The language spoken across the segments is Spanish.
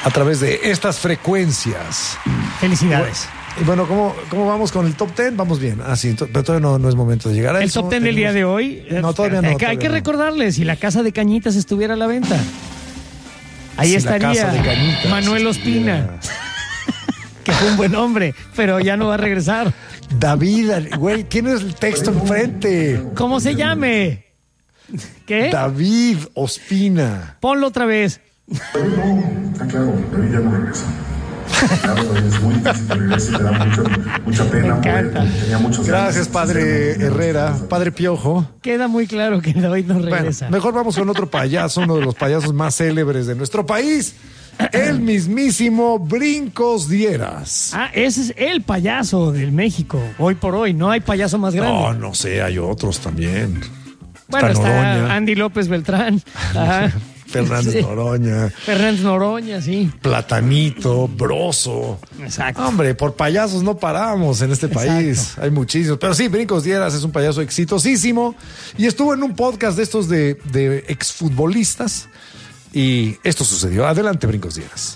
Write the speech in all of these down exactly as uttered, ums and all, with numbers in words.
a través de estas frecuencias. Felicidades. Y bueno, ¿cómo, cómo vamos con el top ten? Vamos bien. Ah, sí, to- pero todavía no, no es momento de llegar a El eso. top ten del día de hoy. No, todavía no. Hay que, todavía hay que no. recordarles, si la casa de Cañitas estuviera a la venta. Ahí Si la estaría casa de Cañitas Manuel estuviera- Ospina, que fue un buen hombre, pero ya no va a regresar. David, güey, tienes el texto enfrente. ¿Cómo se llame? ¿Qué? David Ospina. Ponlo otra vez. No, está claro, David ya no regresa. Claro, es muy difícil que regrese y te da mucho, mucha pena. Me encanta. Porque tenía muchos Gracias, años, padre sinceramente. Herrera, padre Piojo. Queda muy claro que David no Bueno, regresa. mejor vamos con otro payaso, uno de los payasos más célebres de nuestro país, el mismísimo Brincos Dieras. Ah, ese es el payaso del México. Hoy por hoy, no hay payaso más grande. No, no sé, hay otros también. bueno, está está Noroña. Andy López Beltrán. Ajá. Fernández Sí. Noroña, Fernández Noroña, sí. Platanito, Broso. Exacto. Hombre, por payasos no paramos en este Exacto. país. Hay muchísimos. Pero sí, Brincos Dieras es un payaso exitosísimo y estuvo en un podcast de estos de, de exfutbolistas. Y esto sucedió. Adelante, Brincos Dieras.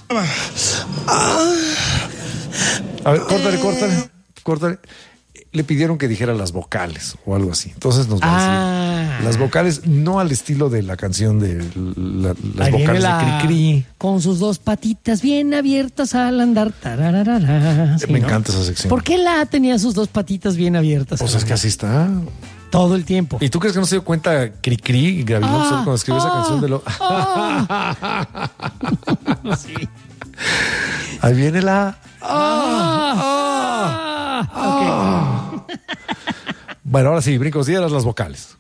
A ver, córtale, córtale, córtale. Le pidieron que dijera las vocales o algo así. Entonces nos va a Ah. decir las vocales, no al estilo de la canción de la- las Ahí viene vocales la- de Cricri. Con sus dos patitas bien abiertas al andar. Tarararara. Sí, Me ¿no? encanta esa sección. ¿Por qué la tenía sus dos patitas bien abiertas? Pues al es que andar? así está. Todo el tiempo. ¿Y tú crees que no se dio cuenta Cricri y Gabriel Ah, cuando escribió esa ah, canción de lo... Sí. Ahí viene la... Ah, ah, ok. Bueno, ahora sí, Brincos Dieras, las vocales.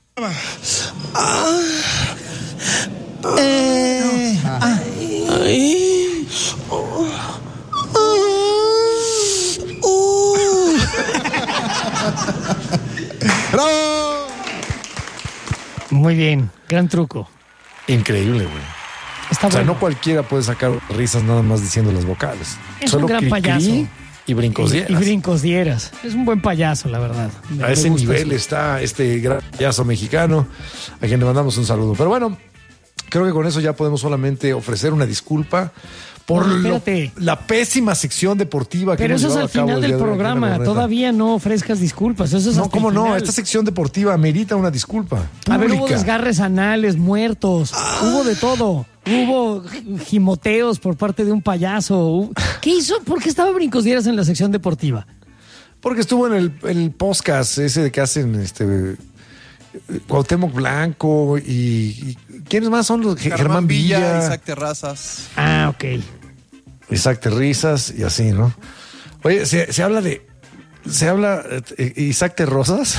¡Bravo! Muy bien, gran truco. Increíble, güey. Está O sea, bueno. no cualquiera puede sacar risas nada más diciendo las vocales. Es Solo un gran Cricri payaso. y Brincos Y, Dieras. y Brincos Dieras. Es un buen payaso, la verdad. Me- A me ese gusta nivel su- está este gran payaso mexicano, a quien le mandamos un saludo. Pero bueno, creo que con eso ya podemos solamente ofrecer una disculpa por No, lo- espérate. la pésima sección deportiva que Pero hemos eso es llevado al a cabo final el del día de hoy aquí en La programa. Gorreta. Todavía no ofrezcas disculpas. Eso es No, hasta cómo el no, final. esta sección deportiva amerita una disculpa A ver, hubo pública. desgarres anales, muertos, hubo de todo. Hubo gimoteos por parte de un payaso. Hubo- ¿Qué hizo? ¿Por qué estaba Brincos Dieras en la sección deportiva? Porque estuvo en el, en el podcast ese de que hacen este Cuauhtémoc Blanco y, y ¿quiénes más son los? Germán, Germán Villa, Villa, Isaac Terrazas. Ah, ok. Isaac Terrizas y así, ¿no? Oye, se, se habla de. Se habla eh, Isaac Terrosas.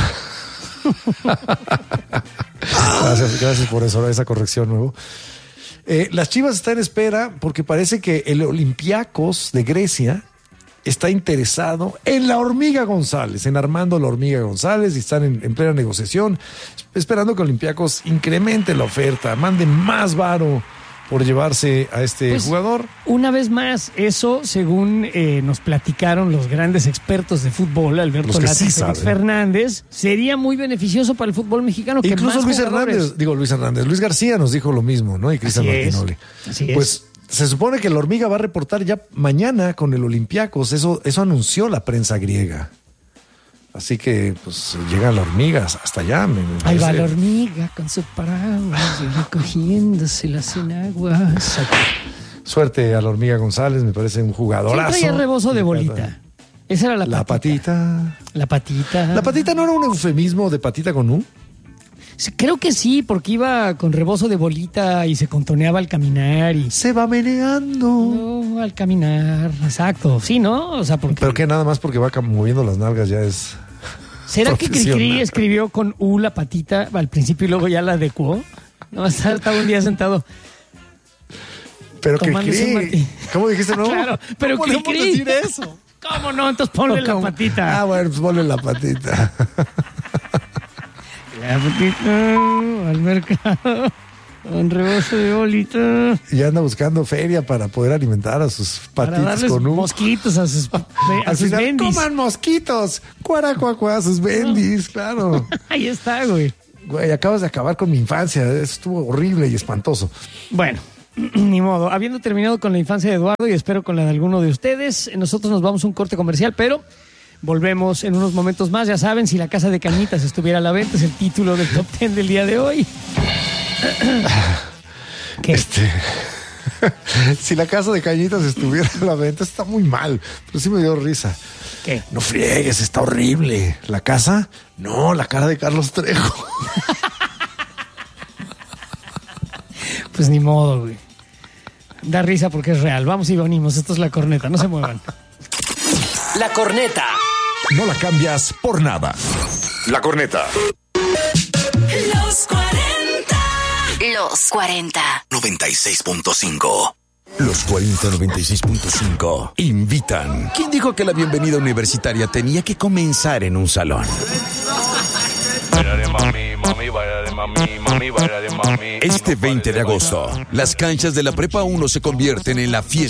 gracias, gracias por eso, esa corrección nuevo. Eh, las Chivas están en espera porque parece que el Olympiacos de Grecia está interesado en la Hormiga González, en Armando la Hormiga González, y están en, en plena negociación, esperando que Olympiacos incremente la oferta, mande más varo por llevarse a este Pues, jugador. Una vez más, eso según eh, nos platicaron los grandes expertos de fútbol, Alberto Los que Lati sí y Félix saben. Fernández, sería muy beneficioso para el fútbol mexicano. Que Incluso más Luis jugadores- Hernández, digo Luis Hernández, Luis García nos dijo lo mismo, ¿no? Y Cristian Así es, Martinoli. así es. Pues se supone que la Hormiga va a reportar ya mañana con el Olympiacos, eso, eso anunció la prensa griega. Así que, pues, llega la Hormiga hasta allá. Me, me Ahí va parece. la hormiga con su paraguas y recogiéndoselas en aguas. Suerte a la Hormiga González, me parece un jugadorazo. Siempre hay rebozo de Me bolita. encanta. Esa era la, La patita. patita. La patita. ¿La patita no era un eufemismo de patita con U? Sí, creo que sí, porque iba con rebozo de bolita y se contoneaba al caminar y... Se va meneando. No, al caminar, exacto. Sí, ¿no? O sea, porque... Pero que nada más porque va cam- moviendo las nalgas ya es... ¿Será que Cricri profesional. escribió con U la patita al principio y luego ya la adecuó? No, estaba un día sentado. Pero que Tomándose un martini. ¿Cómo dijiste, no? Claro, pero ¿Cómo le Cricri. puedes decir eso? ¿Cómo no? Entonces ponle la ¿Cómo? patita. Ah, bueno, pues ponle la patita. La patita al mercado. Un rebozo de bolita. Y anda buscando feria para poder alimentar a sus Para patitas darles con U. mosquitos a sus, a Al sus final, bendis. coman mosquitos. Cuaracuacua, sus bendis, claro. Ahí está, güey. Güey, acabas de acabar con mi infancia. Eso estuvo horrible y espantoso. Bueno, Ni modo. Habiendo terminado con la infancia de Eduardo y espero con la de alguno de ustedes, nosotros nos vamos a un corte comercial, pero volvemos en unos momentos más. Ya saben, si la casa de cañitas estuviera a la venta, es el título del top ten del día de hoy. ¿Qué? Este... Si la casa de cañitas estuviera a la venta, está muy mal. Pero sí me dio risa. ¿Qué? No friegues, está horrible. ¿La casa? No, la cara de Carlos Trejo. Pues ni modo, güey. Da risa porque es real. Vamos y venimos. Esto es La Corneta. No se muevan. La Corneta. No la cambias por nada. La Corneta. Los cuarenta. Los cuarenta. noventa y seis punto cinco. Los cuarenta noventa y seis punto cinco invitan. ¿Quién dijo que la bienvenida universitaria tenía que comenzar en un salón? Este veinte de agosto, las canchas de la Prepa uno se convierten en la fiesta